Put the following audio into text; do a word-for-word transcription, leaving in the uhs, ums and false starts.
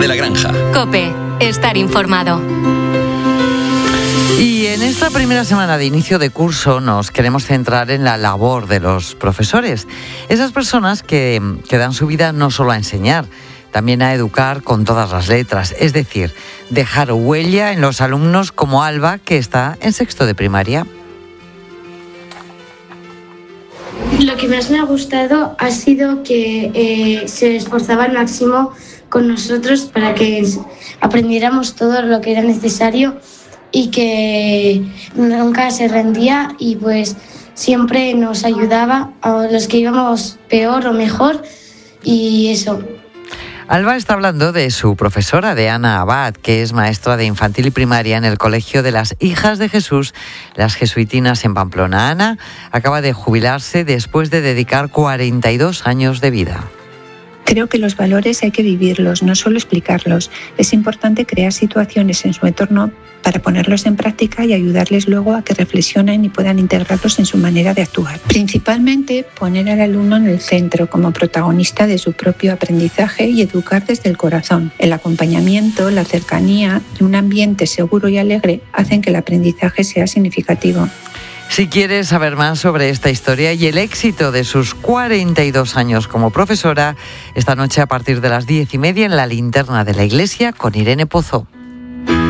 de la Granja. COPE. Estar informado. Y en esta primera semana de inicio de curso nos queremos centrar en la labor de los profesores. Esas personas que, que dan su vida no solo a enseñar, también a educar con todas las letras. Es decir, dejar huella en los alumnos como Alba, que está en sexto de primaria. Lo que más me ha gustado ha sido que eh, se esforzaba al máximo con nosotros para que aprendiéramos todo lo que era necesario y que nunca se rendía y pues siempre nos ayudaba a los que íbamos peor o mejor y eso. Alba está hablando de su profesora, de Ana Abad, que es maestra de infantil y primaria en el Colegio de las Hijas de Jesús, las jesuitinas en Pamplona. Ana acaba de jubilarse después de dedicar cuarenta y dos años de vida. Creo que los valores hay que vivirlos, no solo explicarlos. Es importante crear situaciones en su entorno para ponerlos en práctica y ayudarles luego a que reflexionen y puedan integrarlos en su manera de actuar. Principalmente, poner al alumno en el centro como protagonista de su propio aprendizaje y educar desde el corazón. El acompañamiento, la cercanía y un ambiente seguro y alegre hacen que el aprendizaje sea significativo. Si quieres saber más sobre esta historia y el éxito de sus cuarenta y dos años como profesora, esta noche a partir de las diez y media en la Linterna de la Iglesia con Irene Pozo.